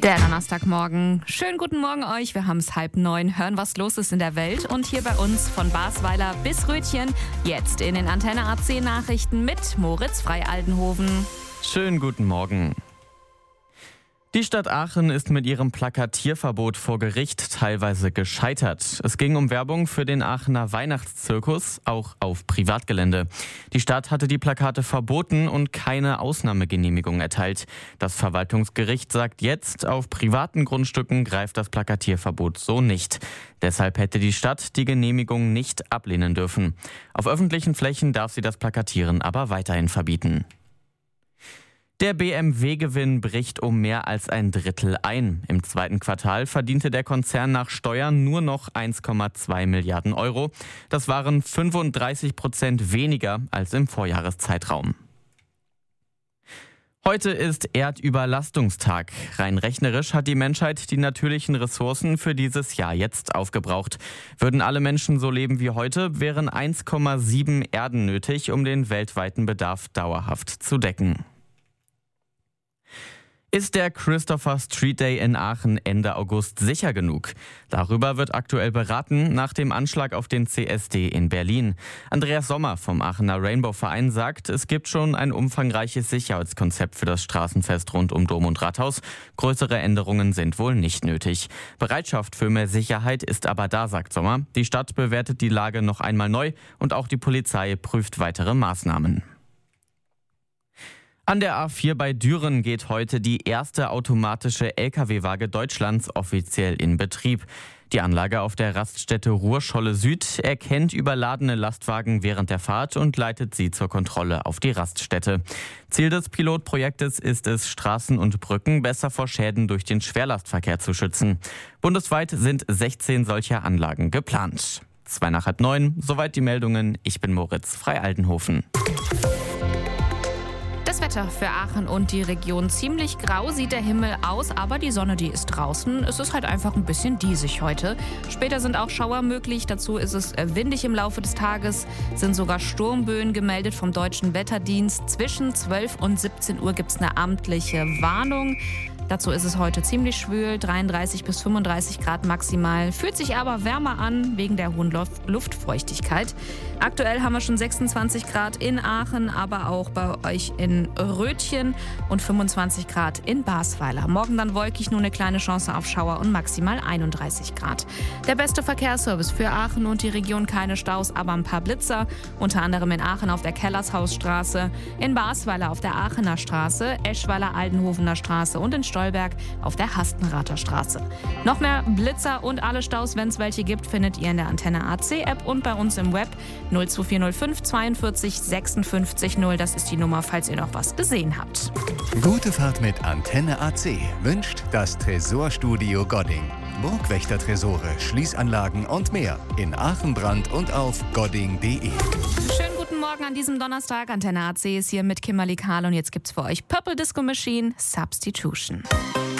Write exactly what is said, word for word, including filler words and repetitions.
Der Donnerstagmorgen. Schönen guten Morgen euch. Wir haben es halb neun. Hören, was los ist in der Welt. Und hier bei uns von Basweiler bis Rötchen. Jetzt in den Antenne A C Nachrichten mit Moritz Frei-Aldenhoven. Schönen guten Morgen. Die Stadt Aachen ist mit ihrem Plakatierverbot vor Gericht teilweise gescheitert. Es ging um Werbung für den Aachener Weihnachtszirkus, auch auf Privatgelände. Die Stadt hatte die Plakate verboten und keine Ausnahmegenehmigung erteilt. Das Verwaltungsgericht sagt jetzt, auf privaten Grundstücken greift das Plakatierverbot so nicht. Deshalb hätte die Stadt die Genehmigung nicht ablehnen dürfen. Auf öffentlichen Flächen darf sie das Plakatieren aber weiterhin verbieten. Der B M W-Gewinn bricht um mehr als ein Drittel ein. Im zweiten Quartal verdiente der Konzern nach Steuern nur noch eins Komma zwei Milliarden Euro. Das waren fünfunddreißig Prozent weniger als im Vorjahreszeitraum. Heute ist Erdüberlastungstag. Rein rechnerisch hat die Menschheit die natürlichen Ressourcen für dieses Jahr jetzt aufgebraucht. Würden alle Menschen so leben wie heute, wären eins Komma sieben Erden nötig, um den weltweiten Bedarf dauerhaft zu decken. Ist der Christopher Street Day in Aachen Ende August sicher genug? Darüber wird aktuell beraten nach dem Anschlag auf den C S D in Berlin. Andreas Sommer vom Aachener Rainbow-Verein sagt, es gibt schon ein umfangreiches Sicherheitskonzept für das Straßenfest rund um Dom und Rathaus. Größere Änderungen sind wohl nicht nötig. Bereitschaft für mehr Sicherheit ist aber da, sagt Sommer. Die Stadt bewertet die Lage noch einmal neu und auch die Polizei prüft weitere Maßnahmen. An der A vier bei Düren geht heute die erste automatische L K W-Waage Deutschlands offiziell in Betrieb. Die Anlage auf der Raststätte Ruhrscholle Süd erkennt überladene Lastwagen während der Fahrt und leitet sie zur Kontrolle auf die Raststätte. Ziel des Pilotprojektes ist es, Straßen und Brücken besser vor Schäden durch den Schwerlastverkehr zu schützen. Bundesweit sind sechzehn solcher Anlagen geplant. Zwei nach halb neun, soweit die Meldungen. Ich bin Moritz Frei-Aldenhoven. Das Wetter für Aachen und die Region: ziemlich grau sieht der Himmel aus, aber die Sonne, die ist draußen. Es ist halt einfach ein bisschen diesig heute. Später sind auch Schauer möglich. Dazu ist es windig im Laufe des Tages. Sind sogar Sturmböen gemeldet vom Deutschen Wetterdienst. Zwischen zwölf und siebzehn Uhr gibt es eine amtliche Warnung. Dazu ist es heute ziemlich schwül, dreiunddreißig bis fünfunddreißig Grad maximal. Fühlt sich aber wärmer an wegen der hohen Luftfeuchtigkeit. Aktuell haben wir schon sechsundzwanzig Grad in Aachen, aber auch bei euch in Rötchen und fünfundzwanzig Grad in Basweiler. Morgen dann wolkig, nur eine kleine Chance auf Schauer und maximal einunddreißig Grad. Der beste Verkehrsservice für Aachen und die Region: keine Staus, aber ein paar Blitzer. Unter anderem in Aachen auf der Kellershausstraße, in Basweiler auf der Aachener Straße, Eschweiler-Aldenhofener Straße und in Stolberg auf der Hastenrather Straße. Noch mehr Blitzer und alle Staus, wenn es welche gibt, findet ihr in der Antenne A C App und bei uns im Web. null zwei vier null fünf zweiundvierzig sechsundfünfzig null, das ist die Nummer, falls ihr noch was gesehen habt. Gute Fahrt mit Antenne A C wünscht das Tresorstudio Godding. Burgwächter-Tresore, Schließanlagen und mehr in Aachen, Brand und auf godding punkt de. Schönen guten Morgen an diesem Donnerstag. Antenne A C ist hier mit Kimberly Karl und jetzt gibt's für euch Purple Disco Machine Substitution.